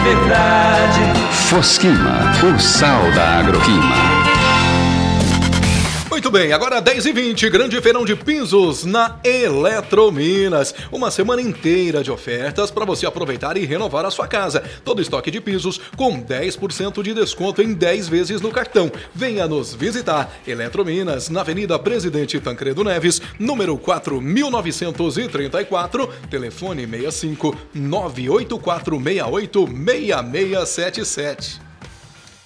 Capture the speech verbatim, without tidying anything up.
verdade. Fosquima, o sal da agroquima. Muito bem, agora dez e vinte, grande feirão de pisos na Eletrominas. Uma semana inteira de ofertas para você aproveitar e renovar a sua casa. Todo estoque de pisos com dez por cento de desconto em dez vezes no cartão. Venha nos visitar. Eletrominas, na Avenida Presidente Tancredo Neves, número quatro mil novecentos e trinta e quatro, telefone seis cinco nove oito quatro seis oito seis seis sete sete.